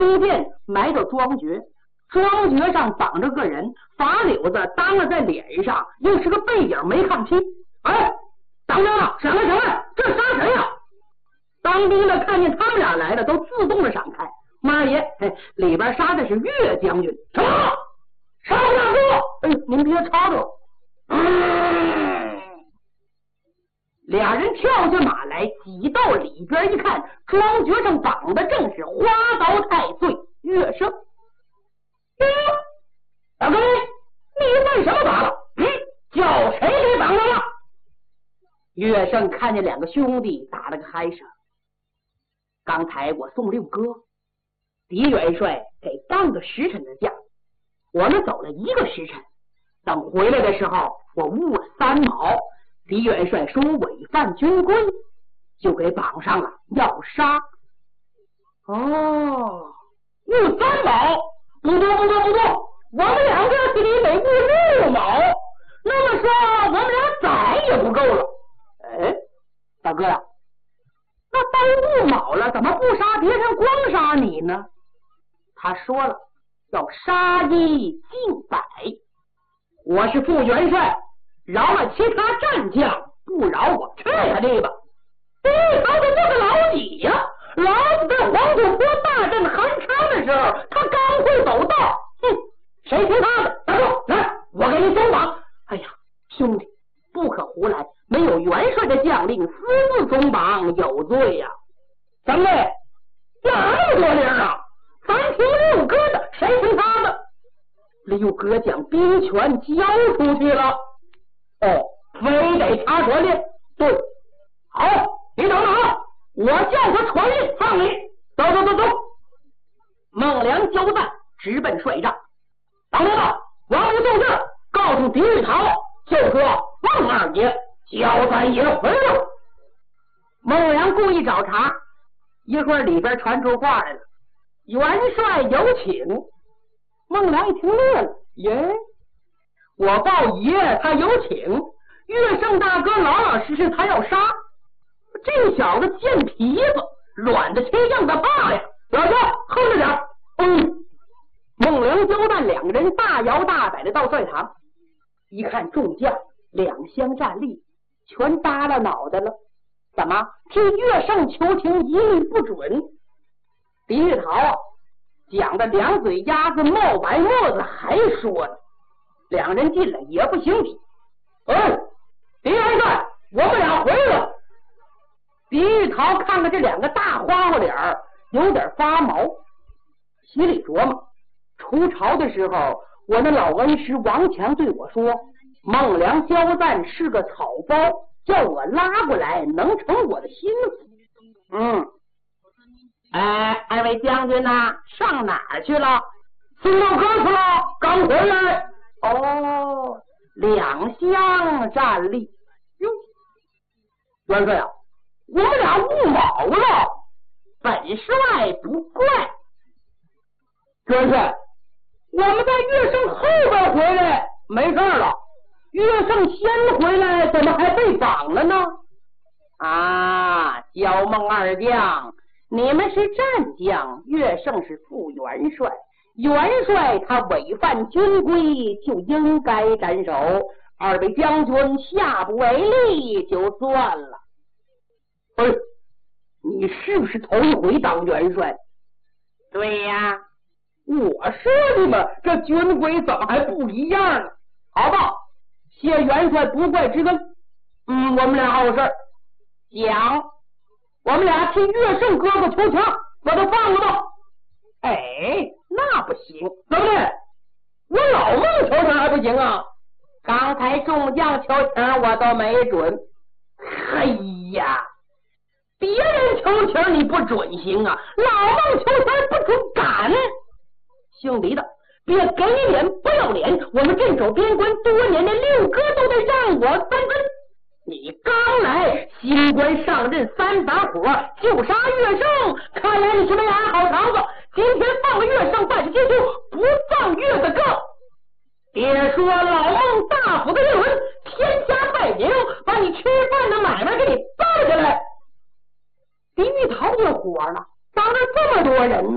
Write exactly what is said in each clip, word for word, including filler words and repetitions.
中间埋着庄爵，庄爵上绑着个人，法柳子当了在脸上，又是个背影没看清。哎，当兵的，闪开闪开，这杀谁呀？当兵的看见他们俩来了，都自动的闪开。妈爷，嘿，里边杀的是岳将军。什么？杀不下说？哎，您别吵着。嗯，俩人跳下马来，挤到里边一看，庄爵上绑的正是花刀太岁岳胜。哟，大哥，你为什么打了？嗯，叫谁给绑了？岳胜看见两个兄弟，打了个嗨声。刚才我送六哥，狄元帅给半个时辰的假，我们走了一个时辰，等回来的时候，我误了三毛，狄元帅说违反军规，就给绑上了，要杀。哦，误三毛，不多不多不多，我们两个心里得误六毛，那么说我们俩宰也不够了。哎，大哥呀，那都误卯了，怎么不杀别人，光杀你呢？他说了，要杀一儆百。我是副元帅，饶了其他战将，不饶我吃他这个。对，他是这个老几呀？老子在黄土坡大战韩昌的时候，他刚会走道。哼，谁听他的？大哥，来，我给你松绑。哎呀，兄弟，不可胡来，没有元帅的将令，私自松绑有罪呀、啊！三位，哪那么多铃啊？咱听六哥的，谁听他的？六哥将兵权交出去了。哦，非得查传令。对，好，你等等啊，我叫他传令放你。走走走走。孟良交战，直奔帅帐。当兵的，王无奏事，告诉狄玉桃，就说孟二爷焦三爷回了。孟良故意找茬，一会儿里边传出话来了，元帅有请。孟良一听乐了，耶，我报爷他有请，岳胜大哥老老实实他要杀，这小子贱皮子，软的切样的怕呀！老兄，哼着点。嗯，孟良交战两个人大摇大摆的到帅堂，一看众将两相站立，全耷拉脑袋了。怎么替岳胜求情一律不准？狄玉桃啊，讲的两嘴鸭子冒白沫子，还说呢。两人进来也不行礼。哎，狄元帅，我们俩回了。狄玉桃看看这两个大花花脸儿，有点发毛，心里琢磨：出朝的时候，我那老恩师王强对我说，孟良交战是个草包，叫我拉过来能成我的心思。嗯，哎，二位将军呐，上哪儿去了？送到哥去了，刚回来。哦，两相站立。哟，元帅啊，我们俩误卯了，本帅不怪。元帅，我们在岳胜后边回来没事了，岳胜先回来，怎么还被绑了呢？啊，焦孟二将，你们是战将，岳胜是副元帅。元帅他违反军规，就应该斩首。二位将军下不为例，就算了。哎，你是不是头一回当元帅？对呀。我说你们这军规怎么还不一样呢？好吧，谢元帅不怪之恩。嗯，我们俩好事。讲，我们俩替岳胜哥哥求情，把他放了吧。哎，那不行，怎么的？我老孟求情还不行啊？刚才众将求情我都没准。哎呀，别人求情你不准行啊，老孟求情不准敢。姓狄的，别给脸不要脸！我们镇守边关多年的六哥都得让我三分。你刚来，新官上任三把火，就杀岳胜，看来你是没安好肠子。今天放了岳胜败的接触，不放岳的更。别说老孟大斧的一轮，天下败名，把你吃饭的买卖给你办下来。狄玉桃就火了，当着这么多人呢、啊，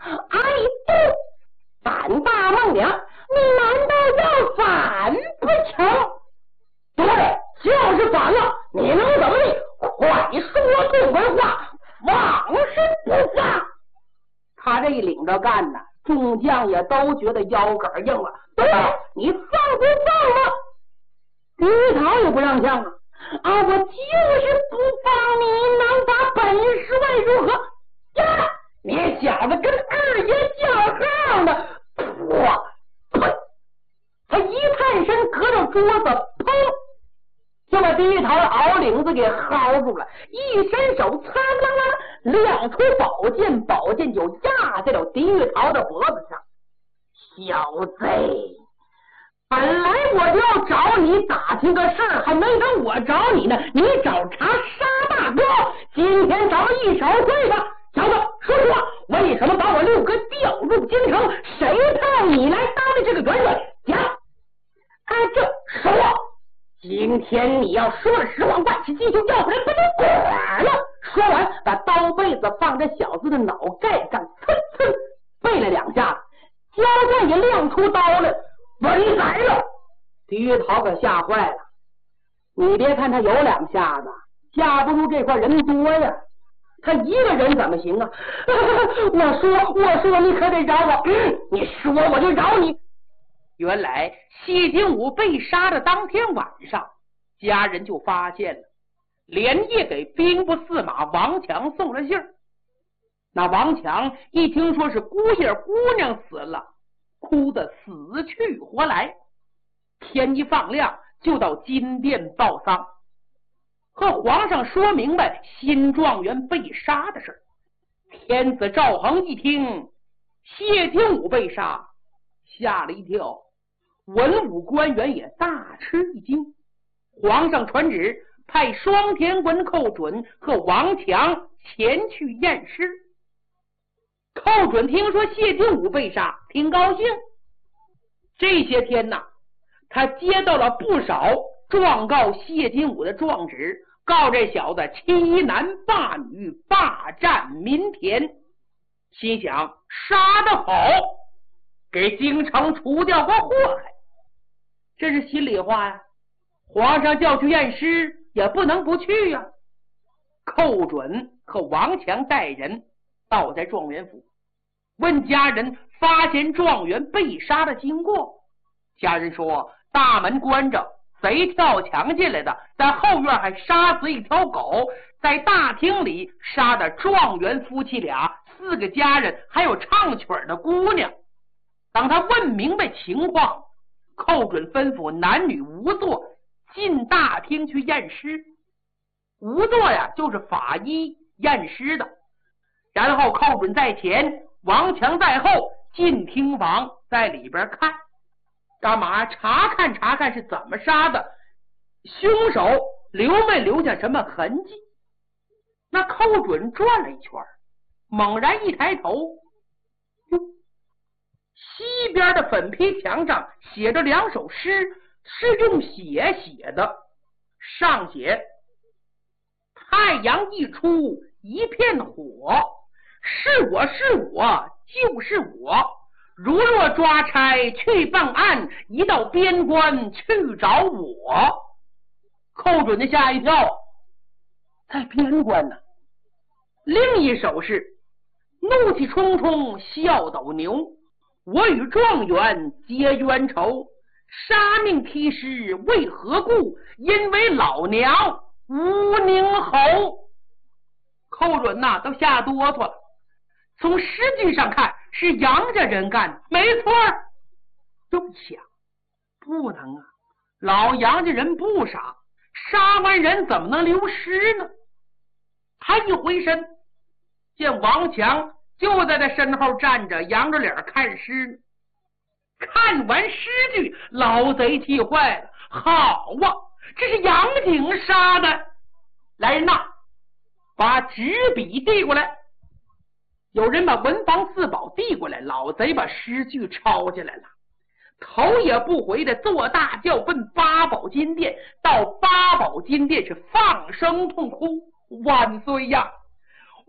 哎不，胆大孟良，你难道要反不成？对，就是反了，你能怎么的？快说这番话，放身不放。他这一领着干呢，众将也都觉得腰杆硬了。对，你放不放了？于桃也不让将啊！啊，我就是不放你，能把本事为如何？呀，你小子跟二爷叫号呢！我呸！他一探身，隔着桌子，砰！就把第一桃的袄领子给薅住了，一伸手，擦啦啦亮出宝剑，宝剑就压在了狄玉桃的脖子上。小贼，本来我就要找你打听个事儿，还没等我找你呢，你找茬杀大哥，今天找一手会的。小子，说实话，为什么把我六哥调入京城？谁派你来当的这个元帅？讲，啊，这说。今天你要说了实话，万事皆休，要不然不能管了。说完，把刀背子放在小子的脑盖上，呲呲背了两下，焦剑也亮出刀来，稳来了。狄玉桃可吓坏了。你别看他有两下子，架不住这块人多呀。他一个人怎么行啊？我说，我说，你可得饶我。嗯，你说我就饶你。原来谢金武被杀的当天晚上，家人就发现了，连夜给兵部司马王强送了信儿。那王强一听说是姑爷姑娘死了，哭得死去活来，天一放亮就到金殿报丧，和皇上说明白新状元被杀的事儿。天子赵恒一听谢金武被杀，吓了一跳，文武官员也大吃一惊。皇上传旨，派双田文寇准和王强前去验尸。寇准听说谢金武被杀，挺高兴。这些天呐，他接到了不少状告谢金武的状纸，告这小子欺男霸女，霸占民田，心想杀得好，给京城除掉个祸害。这是心里话呀，皇上叫去验尸也不能不去呀。寇准和王强带人到在状元府，问家人发现状元被杀的经过。家人说大门关着，贼跳墙进来的，在后院还杀死一条狗，在大厅里杀的状元夫妻俩，四个家人，还有唱曲的姑娘。当他问明白情况，寇准吩咐男女无座进大厅去验尸。无座呀，就是法医验尸的。然后寇准在前，王强在后，进厅房，在里边看，干嘛？查看查看是怎么杀的，凶手留没留下什么痕迹。那寇准转了一圈，猛然一抬头，哟，西边的粉坯墙上写着两首诗，是用血写的。上写：太阳一出一片火，是我是我就是我，如若抓差去办案，一到边关去找我。寇准的吓一跳，在边关呢。另一首是：怒气冲冲笑斗牛，我与状元结冤仇，杀命踢尸为何故？因为老娘无宁侯。寇准呐、啊、都吓哆嗦了。从实际上看是杨家人干的，没错。这么想，不能啊，老杨家人不傻，杀完人怎么能留尸呢？他一回身，见王强就在他身后站着，扬着脸看尸呢。看完诗句，老贼气坏了，好啊，这是杨景杀的。来人呐，把纸笔递过来。有人把文房四宝递过来，老贼把诗句抄下来了，头也不回的坐大轿奔八宝金殿。到八宝金殿是放声痛哭：万岁呀，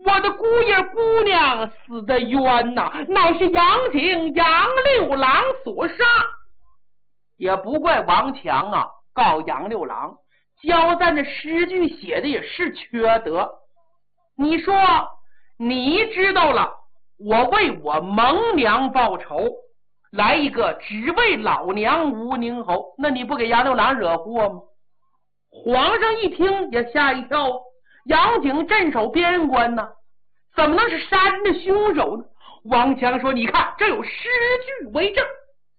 我的姑爷姑娘死的冤呐，乃是杨景杨六郎所杀。也不怪王强啊，告杨六郎，交赞的诗句写的也是缺德。你说你知道了，我为我蒙娘报仇，来一个只为老娘吴宁侯，那你不给杨六郎惹祸吗？皇上一听也吓一跳，杨景镇守边关呢，怎么能是杀人的凶手呢？王强说，你看这有诗句为证。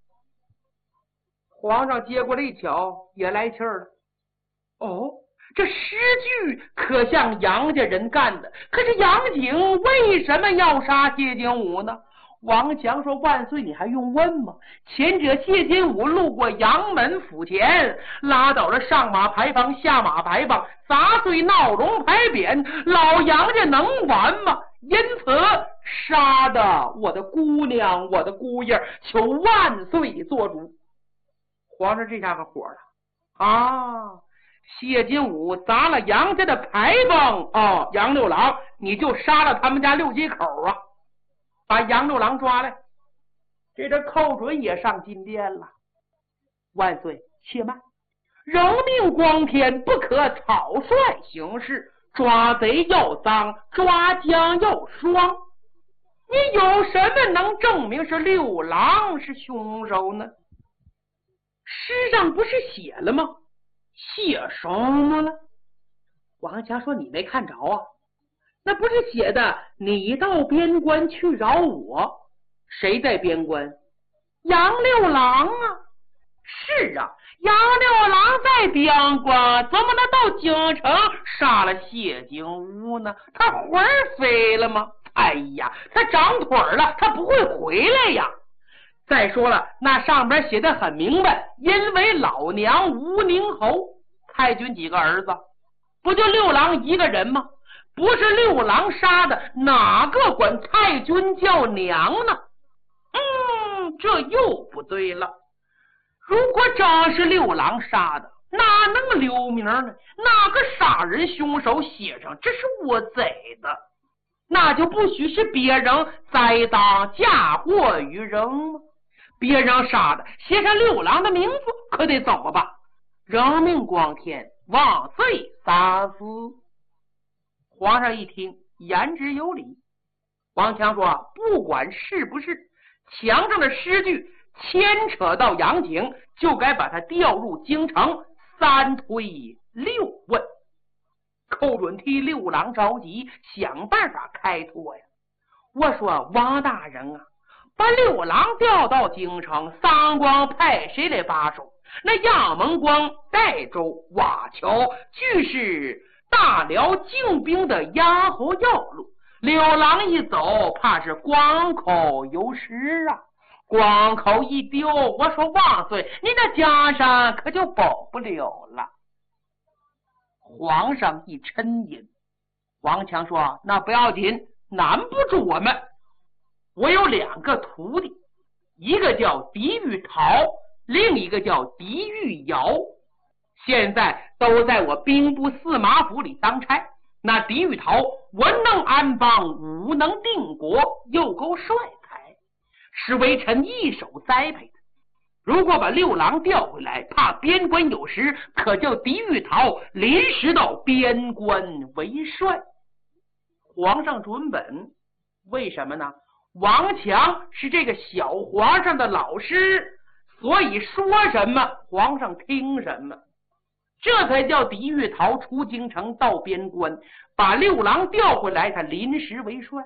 皇上接过来一瞧，也来气儿了。哦，这诗句可像杨家人干的，可是杨景为什么要杀谢景武呢？王强说，万岁，你还用问吗？前者谢景武路过杨门府前，拉倒了上马牌坊下马牌坊，砸碎闹龙牌匾，老杨家能完吗？因此杀的我的姑娘我的姑爷，求万岁做主。皇上这下可火了啊！谢金武砸了杨家的牌坊哦，杨六郎你就杀了他们家六街口啊，把杨六郎抓来。这这寇准也上金殿了。万岁且慢，人命光天，不可草率行事，抓贼要赃，抓将要双。你有什么能证明是六郎是凶手呢？诗上不是写了吗？写什么了？王强说，你没看着啊？那不是写的你到边关去饶我？谁在边关？杨六郎啊。是啊，杨六郎在边关，怎么能到京城杀了谢景武呢？他魂儿飞了吗？哎呀，他长腿了，他不会回来呀。再说了，那上边写的很明白，因为老娘吴宁侯。太君几个儿子？不就六郎一个人吗？不是六郎杀的，哪个管太君叫娘呢？嗯，这又不对了。如果真是六郎杀的，哪能留名呢？哪个杀人凶手写上这是我贼的，那就不许是别人栽赃嫁祸于人吗？别人杀的写上六郎的名字，可得怎么办？人命光天，万岁三思。皇上一听言之有理。王强说，不管是不是墙上的诗句牵扯到杨景，就该把他调入京城，三推六问。寇准替六郎着急，想办法开脱呀。我说，王大人啊，把六郎调到京城，三光派谁来把守？那杨蒙光、代州、瓦桥俱是大辽精兵的压后要路，六郎一走，怕是关口有失啊。关口一丢，我说万岁，你的江山可就保不了了。皇上一沉吟，王强说，那不要紧，难不住我们。我有两个徒弟，一个叫狄玉桃，另一个叫狄玉瑶，现在都在我兵部司马府里当差。那狄玉桃文能安邦，武能定国，又够帅才，是微臣一手栽培的。如果把六郎调回来，怕边关有时，可叫狄玉桃临时到边关为帅。皇上准本，为什么呢？王强是这个小皇上的老师，所以说什么皇上听什么，这才叫狄玉桃出京城到边关，把六郎调回来，他临时为帅。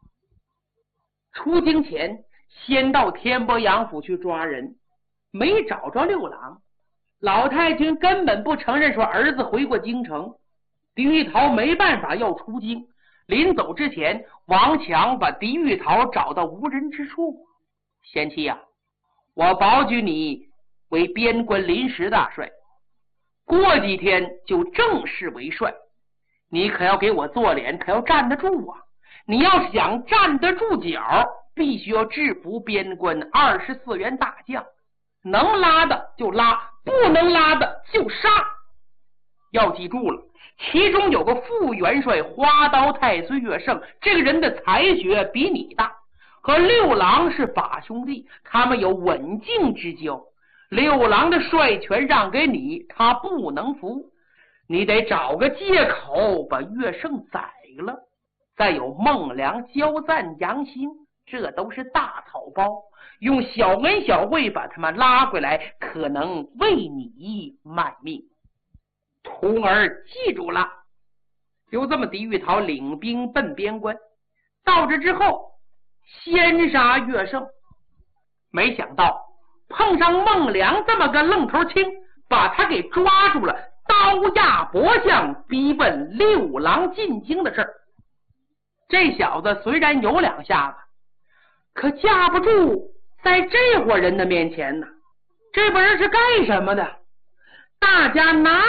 出京前先到天波杨府去抓人，没找着六郎。老太君根本不承认说儿子回过京城，狄玉桃没办法要出京。临走之前，王强把狄玉桃找到无人之处。贤妻啊，我保举你为边关临时大帅，过几天就正式为帅，你可要给我做脸，可要站得住啊！你要想站得住脚，必须要制服边关二十四员大将，能拉的就拉，不能拉的就杀。要记住了， 其中有个副元帅花刀太岁岳胜，这个人的才学比你大，和六郎是把兄弟，他们有刎颈之交。六郎的帅权让给你，他不能服，你得找个借口把岳胜宰了。再有孟良、焦赞、杨兴，这都是大草包，用小恩小惠把他们拉回来，可能为你卖命。徒儿记住了。就这么，狄玉桃领兵奔边关，到这之后先杀岳胜，没想到碰上孟良这么个愣头青，把他给抓住了，刀架脖项，逼问六郎进京的事儿。这小子虽然有两下子，可架不住在这伙人的面前呢。这帮人是干什么的？大家拿